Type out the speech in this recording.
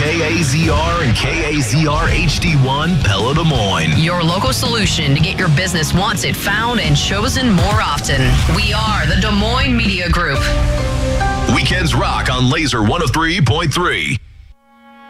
KAZR and KAZR HD1 Pella Des Moines. Your local solution to get your business once it found and chosen more often. We are the Des Moines Media Group. Weekends rock on Laser 103.3.